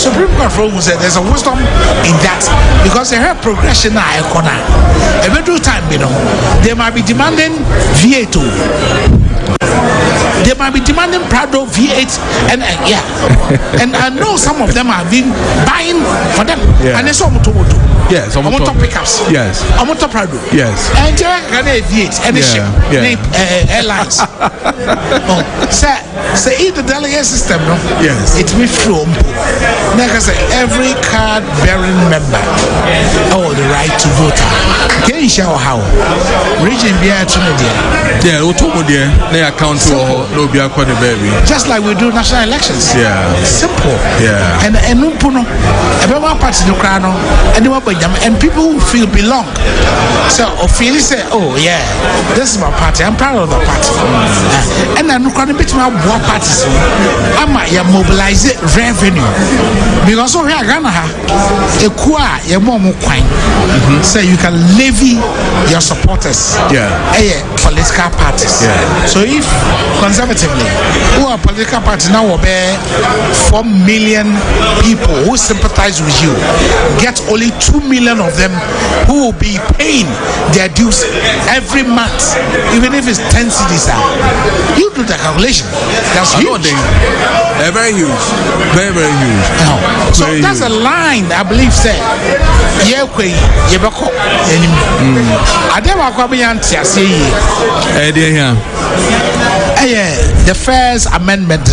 Supreme Court said there's a wisdom in that because they have progression now. Every time, they might be demanding V8. They might be demanding Prado V8 and and I know some of them have been buying for them and it's almost yes, I'm on top pickups. Yes, I'm on top Prado. Yes, and V8 and the ship airlines. So if the delegate system, yes, it will flow. Like I say, every card bearing member the right to vote. Can you show how region be at yeah, they account for no be the baby. Just like we do national elections. Yeah, simple. Yeah, and everyone party no crown and people who feel belong. So feel say, oh yeah, this is my party. I'm proud of the party. And I'm not going to be my parties. I'm mobilize revenue because we are gonna have a qua your mom coin. So you can levy your supporters. Political parties. So if conservatively, who are political parties now will be 4 million people who sympathize with you, get only 2 million of them who will be paying their dues every month, even if it's 10 cedis. You do the calculation. That's huge. Very huge. Very, very huge. So very that's huge. A line I believe said. The first amendment